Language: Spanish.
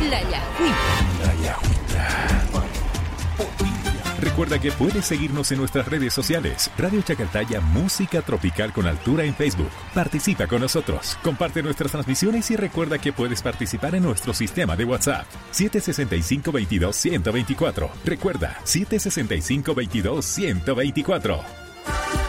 La Yagüita. Recuerda que puedes seguirnos en nuestras redes sociales. Radio Chacaltaya Música Tropical con Altura en Facebook. Participa con nosotros. Comparte nuestras transmisiones y recuerda que puedes participar en nuestro sistema de WhatsApp. 765-22-124. Recuerda, 765-22-124.